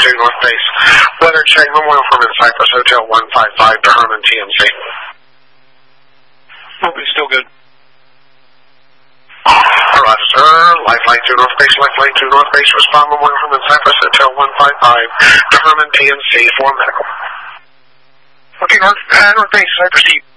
2 North Base. Weather check, Memorial Herman Cypress Hotel 155 to Herman TNC. It's still good. Roger, sir. Lifeline 2 North Base, Lifeline 2 North Base. Respond, Memorial Herman Cypress Hotel 155 to Herman TNC for medical. Okay, North Base, Cypress T.